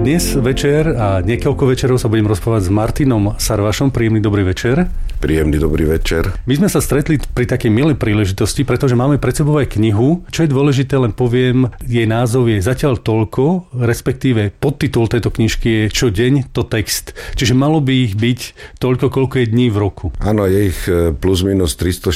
Dnes večer a niekoľko večerov sa budem rozprávať s Martinom Sarvašom. Príjemný dobrý večer. Príjemný dobrý večer. My sme sa stretli pri takej milej príležitosti, pretože máme pred sebou aj knihu. Čo je dôležité, len poviem, jej názov je Zatiaľ toľko, respektíve podtitul tejto knižky je Čo deň, to text. Čiže malo by ich byť toľko, koľko je dní v roku. Áno, je ich plus minus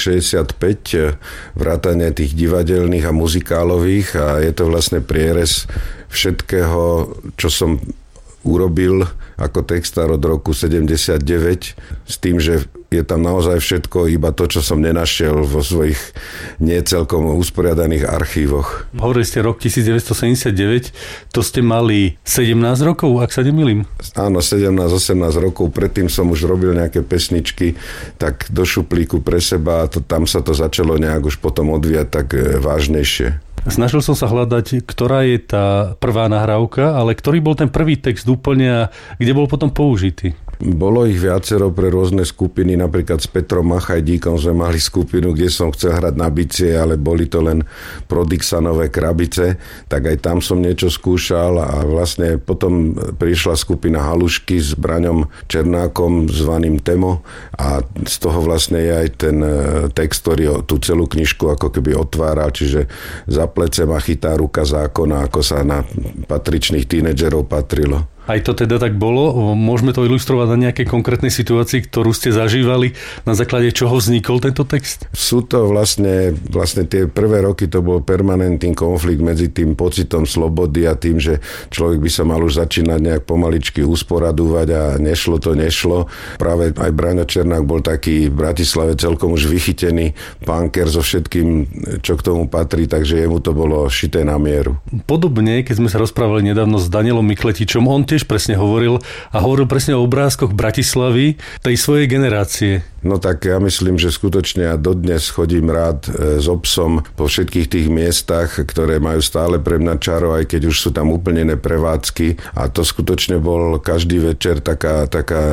365, vrátane tých divadelných a muzikálových a je to vlastne prierez všetkého, čo som urobil ako textár od roku 79 s tým, že je tam naozaj všetko, iba to, čo som nenašiel vo svojich niecelkom usporiadaných archívoch. Hovorili ste rok 1979, to ste mali 17 rokov, ak sa nemýlim? Áno, 17-18 rokov, predtým som už robil nejaké pesničky, tak do šuplíku pre seba a tam sa to začalo nejak už potom odvíjať tak vážnejšie. Snažil som sa hľadať, ktorá je tá prvá nahrávka, ale ktorý bol ten prvý text úplne a kde bol potom použitý? Bolo ich viacero pre rôzne skupiny, napríklad s Petrom Machajdíkom sme mali skupinu, kde som chcel hrať na bicie, ale boli to len Prodixanové krabice, tak aj tam som niečo skúšal a vlastne potom prišla skupina Halušky s Braňom Černákom zvaným Temo a z toho vlastne je aj ten text, ktorý tú celú knižku ako keby otváral, čiže za plece ma chytá ruka zákona, ako sa na patričných tínedžerov patrilo. Aj to teda tak bolo? Môžeme to ilustrovať na nejakej konkrétnej situácii, ktorú ste zažívali, na základe čoho vznikol tento text? Sú to vlastne tie prvé roky to bol permanentný konflikt medzi tým pocitom slobody a tým, že človek by sa mal už začínať nejak pomaličky usporadúvať a nešlo. Práve aj Braňo Černák bol taký v Bratislave celkom už vychytený punker so všetkým, čo k tomu patrí, takže jemu to bolo šité na mieru. Podobne, keď sme sa rozprávali nedávno s Danielom Mikletičom, on tiež presne hovoril presne o obrázkoch Bratislavy tej svojej generácie. No tak ja myslím, že skutočne ja dodnes chodím rád s obsom po všetkých tých miestach, ktoré majú stále pre mňa čaro, aj keď už sú tam úplne neprevádzky. A to skutočne bol každý večer taká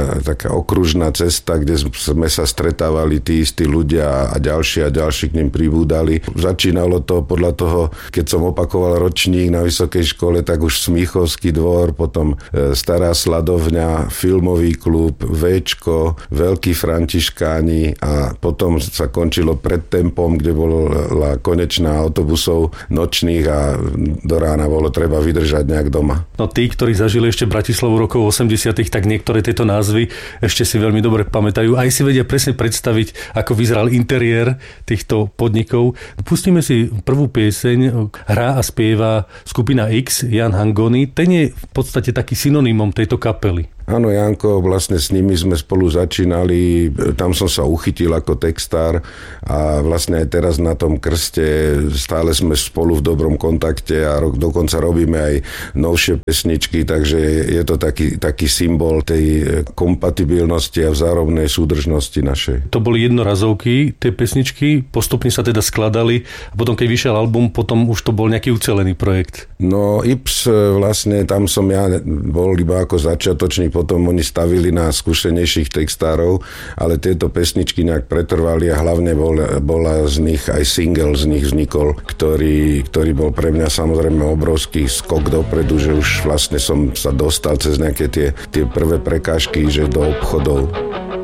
okružná cesta, kde sme sa stretávali tí istí ľudia a ďalší k nim pribúdali. Začínalo to podľa toho, keď som opakoval ročník na vysokej škole, tak už Smíchovský dvor, potom Stará Sladovňa, Filmový klub, Véčko, Veľký Františkáni a potom sa končilo pred Tempom, kde bola konečná autobusov nočných a do rána bolo treba vydržať nejak doma. No tí, ktorí zažili ešte Bratislavu rokov 80., tak niektoré tieto názvy ešte si veľmi dobre pamätajú. Aj si vedia presne predstaviť, ako vyzeral interiér týchto podnikov. Pustíme si prvú pieseň, hrá a spieva skupina X, Jan Hangony. Ten je v podstate taký synonymom tejto kapely. Áno, Janko, vlastne s nimi sme spolu začínali, tam som sa uchytil ako textár a vlastne aj teraz na tom krste stále sme spolu v dobrom kontakte a dokonca robíme aj novšie pesničky, takže je to taký symbol tej kompatibilnosti a vzájomnej súdržnosti našej. To boli jednorazovky, tie pesničky, postupne sa teda skladali a potom keď vyšiel album, potom už to bol nejaký ucelený projekt. No Ips vlastne, tam som ja bol iba ako začiatočný, potom oni stavili na skúsenejších textárov, ale tieto pesničky nejak pretrvali a hlavne bola z nich aj single z nich vznikol, ktorý bol pre mňa samozrejme obrovský skok dopredu, že už vlastne som sa dostal cez nejaké tie prvé prekážky, že do obchodov.